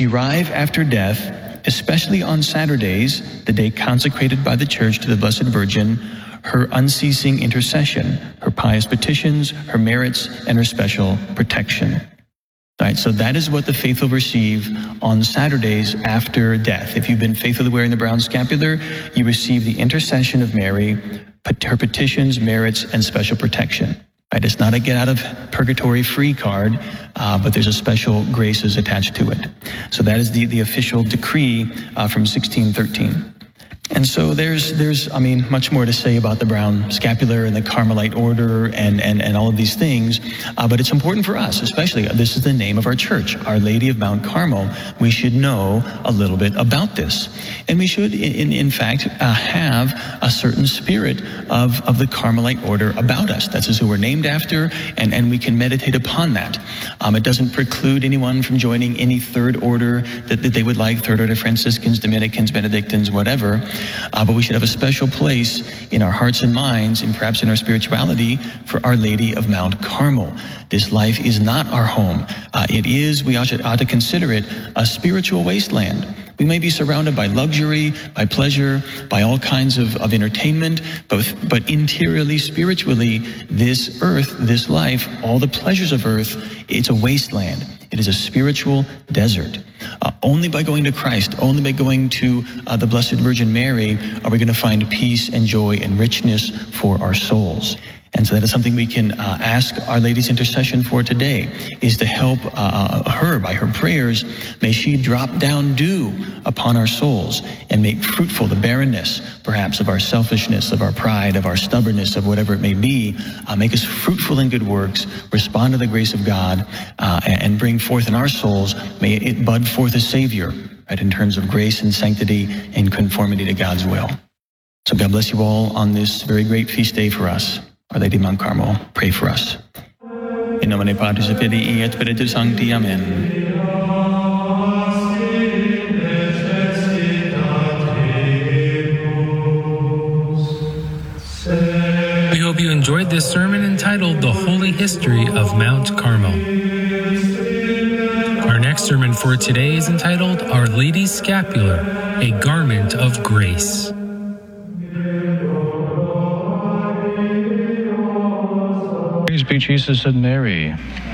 derive after death, especially on Saturdays, the day consecrated by the Church to the Blessed Virgin, her unceasing intercession, her pious petitions, her merits, and her special protection. All right, so that is what the faithful receive on Saturdays after death. If you've been faithfully wearing the brown scapular, you receive the intercession of Mary, her petitions, merits, and special protection. Right, it's not a get out of purgatory free card, but there's a special graces attached to it. So that is the official decree from 1613. And so there's much more to say about the brown scapular and the Carmelite order and all of these things. But it's important for us, especially, this is the name of our church, Our Lady of Mount Carmel. We should know a little bit about this. And we should, in fact, have a certain spirit of the Carmelite order about us. That's who we're named after, and we can meditate upon that. It doesn't preclude anyone from joining any third order that they would like, third order Franciscans, Dominicans, Benedictines, whatever. But we should have a special place in our hearts and minds, and perhaps in our spirituality, for Our Lady of Mount Carmel. This life is not our home. We ought to consider it a spiritual wasteland. We may be surrounded by luxury, by pleasure, by all kinds of entertainment, but interiorly, spiritually, this earth, this life, all the pleasures of earth, it's a wasteland. It is a spiritual desert. Only by going to Christ, only by going to the Blessed Virgin Mary, are we going to find peace and joy and richness for our souls. And so that is something we can ask Our Lady's intercession for today, is to help her by her prayers. May she drop down dew upon our souls and make fruitful the barrenness, perhaps, of our selfishness, of our pride, of our stubbornness, of whatever it may be. Make us fruitful in good works, respond to the grace of God, and bring forth in our souls, may it bud forth a Savior, right, in terms of grace and sanctity and conformity to God's will. So God bless you all on this very great feast day for us. Our Lady of Mount Carmel, pray for us. In nomine Patris et Filii et Spiritus Sancti. Amen. We hope you enjoyed this sermon entitled The Holy History of Mount Carmel. Our next sermon for today is entitled Our Lady's Scapular, a Garment of Grace. Praise be Jesus and Mary.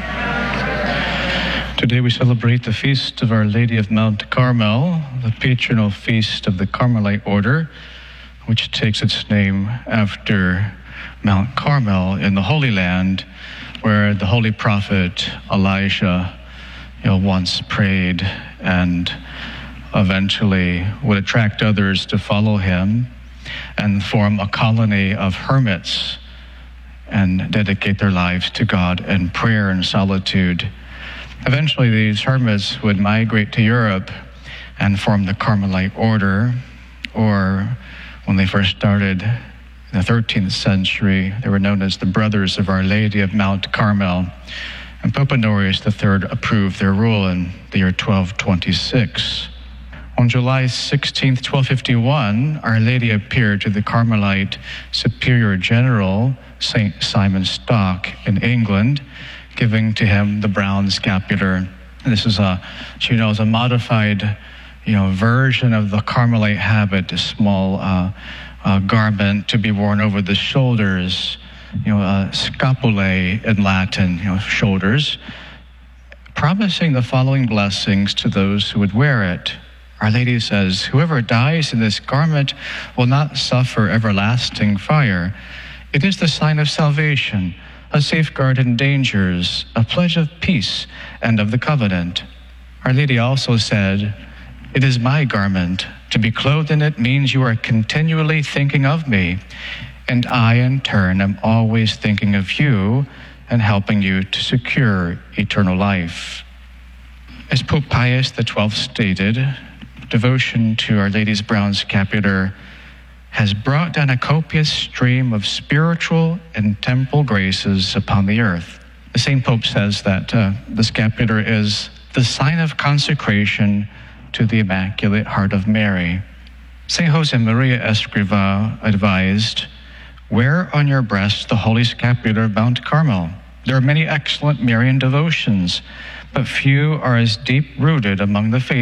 Today we celebrate the feast of Our Lady of Mount Carmel, the patronal feast of the Carmelite order, which takes its name after Mount Carmel in the Holy Land, where the holy prophet Elijah once prayed and eventually would attract others to follow him and form a colony of hermits and dedicate their lives to God in prayer and solitude. Eventually, these hermits would migrate to Europe and form the Carmelite order, or when they first started in the 13th century, they were known as the Brothers of Our Lady of Mount Carmel. And Pope Honorius III approved their rule in the year 1226. On July 16, 1251, Our Lady appeared to the Carmelite Superior General, St. Simon Stock in England, giving to him the brown scapular. This is a modified, version of the Carmelite habit, a small garment to be worn over the shoulders, scapulae in Latin, shoulders, promising the following blessings to those who would wear it. Our Lady says, "Whoever dies in this garment will not suffer everlasting fire. It is the sign of salvation, a safeguard in dangers, a pledge of peace and of the covenant." Our Lady also said, "It is my garment. To be clothed in it means you are continually thinking of me, and I, in turn, am always thinking of you and helping you to secure eternal life." As Pope Pius XII stated, devotion to Our Lady's brown scapular has brought down a copious stream of spiritual and temporal graces upon the earth. The same Pope says that the scapular is the sign of consecration to the Immaculate Heart of Mary. St. Josemaria Escrivá advised, "Wear on your breast the Holy Scapular of Mount Carmel. There are many excellent Marian devotions, but few are as deep-rooted among the faithful